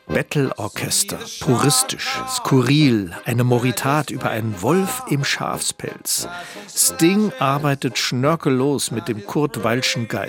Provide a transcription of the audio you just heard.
Bettelorchester, puristisch, skurril, eine Moritat über einen Wolf im Schafspelz. Sting arbeitet schnörkellos mit dem Kurt Weilschen Geist.